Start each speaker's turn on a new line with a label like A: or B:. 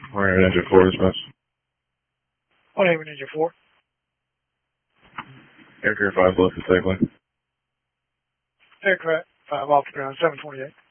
A: We're in Ninja 4 dismiss.
B: 1 Navy Ninja 4.
A: Aircraft 5 left to take lane.
B: Aircraft 5 off the ground, 728.